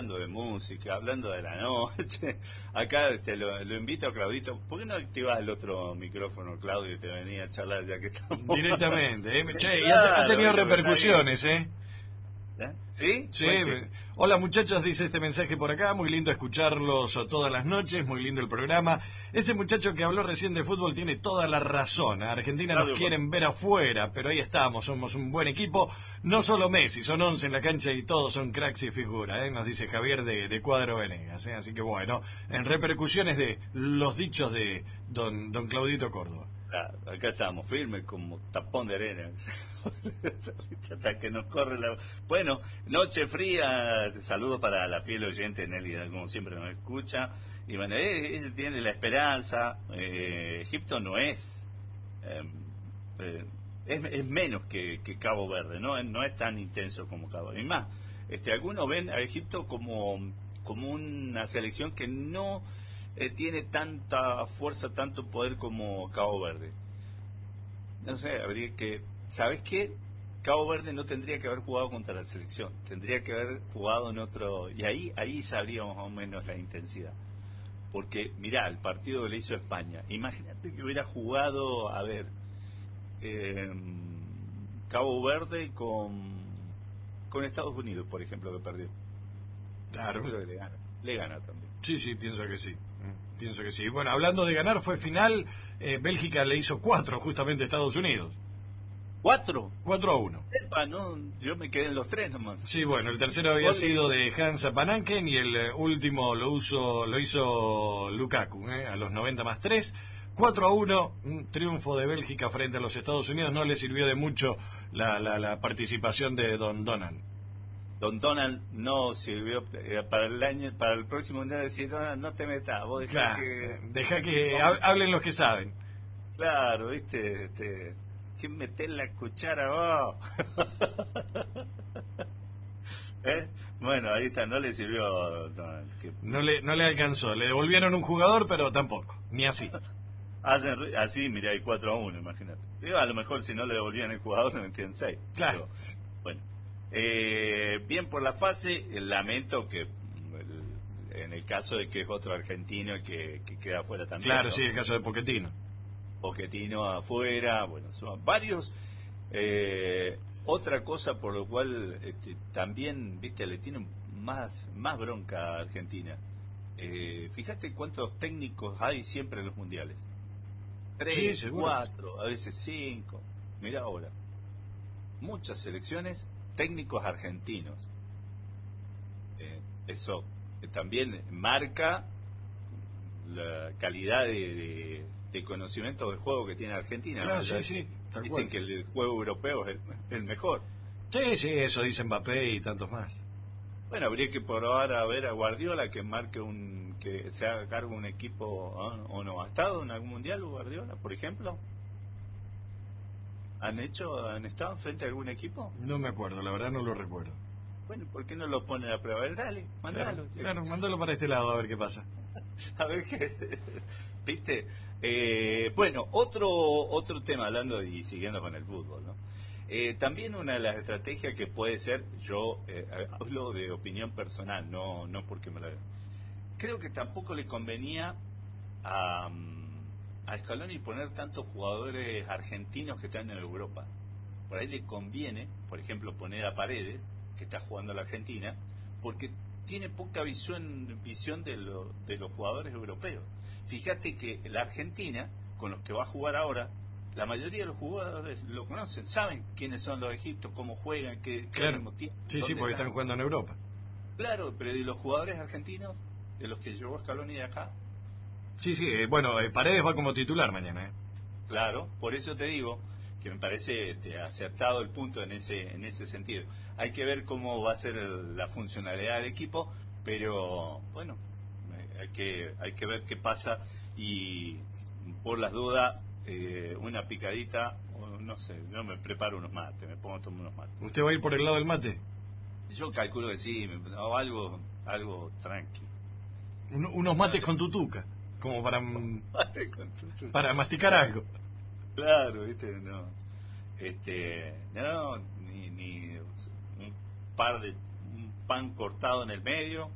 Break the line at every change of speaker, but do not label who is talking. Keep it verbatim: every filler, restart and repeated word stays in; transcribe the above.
hablando de música, hablando de la noche. Acá este, lo, lo invito a Claudito. ¿Por qué no activas el otro micrófono, Claudio, y te venía a charlar ya que estamos?
Directamente, ¿eh? Che, y ha, ha tenido repercusiones, ¿eh?
¿Eh? ¿Sí?
Sí. Hola muchachos, dice este mensaje por acá, muy lindo escucharlos todas las noches, muy lindo el programa. Ese muchacho que habló recién de fútbol tiene toda la razón. A Argentina nos
Claro,
quieren ver afuera, pero ahí estamos, somos un buen equipo. No solo Messi, son once en la cancha y todos son cracks y figuras, ¿eh? Nos dice Javier de, de Cuadro Venegas, ¿eh? Así que bueno, en repercusiones de los dichos de don, don Claudito Córdoba.
Claro, acá estamos, firmes como tapón de arena. Hasta que nos corre la... Bueno, noche fría, saludos para la fiel oyente Nelly, como siempre nos escucha. Y bueno, él tiene la esperanza. Eh, Egipto no es, eh, eh, es... es menos que, que Cabo Verde, ¿no? No es tan intenso como Cabo Verde. Y más, este, algunos ven a Egipto como, como una selección que no... Eh, tiene tanta fuerza, tanto poder como Cabo Verde. No sé, habría que... ¿Sabes qué? Cabo Verde no tendría que haber jugado contra la selección, tendría que haber jugado en otro... Y ahí ahí sabríamos más o menos la intensidad. Porque, mirá, el partido que le hizo España, imagínate que hubiera jugado, a ver, eh, Cabo Verde con, con Estados Unidos, por ejemplo, que perdió.
Claro.
Yo creo que le gana, le gana también.
Sí, sí, pienso que sí. Pienso que sí. Bueno, hablando de ganar, fue final. Eh, Bélgica le hizo cuatro justamente a Estados Unidos.
¿Cuatro?
Cuatro a uno.
Epa, no, yo me quedé en los tres nomás.
Sí, bueno, el tercero había
Gol.
sido de Hans Pananken y el eh, último lo uso, lo hizo Lukaku, ¿eh? A los noventa más tres. cuatro a uno, un triunfo de Bélgica frente a los Estados Unidos. No le sirvió de mucho la, la, la participación de Don Donald.
Don Donald no sirvió eh, para el año, para el próximo mundial. Decir, Donald, no te metas, vos dejá
Claro,
que...
deja que ha- hablen los que saben.
Claro, viste, este, ¿quién meter la cuchara vos? ¿Eh? Bueno, ahí está, no le sirvió a Donald. Que...
No le, no le alcanzó, le devolvieron un jugador, pero tampoco, ni así.
Hacen re- así, mira, hay cuatro a uno, imagínate. Digo, a lo mejor si no le devolvían el jugador, le metían seis.
Claro.
Pero, bueno, eh, bien por la fase, lamento que el- en el caso de que es otro argentino el que, que queda afuera también.
Claro,
¿no?
sí, el caso de Pochettino.
Pochettino afuera, bueno, son varios. Eh, otra cosa por lo cual este, también, viste, le tienen más, más bronca a Argentina. Eh, fíjate cuántos técnicos hay siempre en los mundiales. Tres,
Sí, seguro.
cuatro, a veces cinco. Mirá ahora. Muchas selecciones, técnicos argentinos. Eh, eso eh, también marca la calidad de, de, de conocimiento del juego que tiene Argentina.
Claro,
¿no?
sí,
Ya
sí, tal
dicen
cual.
que el juego europeo es el, el mejor.
Sí, sí, eso dice Mbappé y tantos más.
Bueno, habría que probar a ver a Guardiola que marque un, que se haga cargo un equipo, ¿no? O no. ¿Ha estado en algún mundial Guardiola, por ejemplo? ¿Han hecho, han estado frente a algún equipo?
No me acuerdo, la verdad no lo recuerdo.
Bueno, ¿por qué no lo ponen a prueba? A ver, dale, mandalo.
Claro, claro, mándalo para este lado a ver qué pasa.
A ver qué, ¿viste? Eh, bueno, otro otro tema, hablando y siguiendo con el fútbol, ¿no? Eh, también una de las estrategias que puede ser, yo eh, hablo de opinión personal, no no porque me la... Creo que tampoco le convenía a, a Scaloni poner tantos jugadores argentinos que están en Europa. Por ahí le conviene, por ejemplo, poner a Paredes, que está jugando a la Argentina, porque tiene poca visión visión de, lo, de los jugadores europeos. Fíjate que la Argentina, con los que va a jugar ahora, la mayoría de los jugadores lo conocen, saben quiénes son los egipcios, cómo juegan, qué, qué
Claro.
ritmo tienen,
Sí, sí,
dónde
porque están jugando en Europa.
Claro, pero ¿y los jugadores argentinos, de los que llevó Scaloni de acá?
Sí, sí, eh, bueno, eh, Paredes va como titular mañana, ¿eh?
Claro, por eso te digo que me parece este, acertado el punto en ese en ese sentido. Hay que ver cómo va a ser el- la funcionalidad del equipo, pero bueno, eh, hay que hay que ver qué pasa y por las dudas eh, una picadita, o no sé, yo me preparo unos mates, me pongo a tomar unos mates.
¿Usted va a ir por el lado del mate?
Yo calculo que sí, me, o algo algo tranquilo.
Un- unos mates con tutuca, como para, mm,
Mate con tu- tu-
para masticar algo.
Claro, viste, no. Este, no, ni, ni un par de un pan cortado en el medio,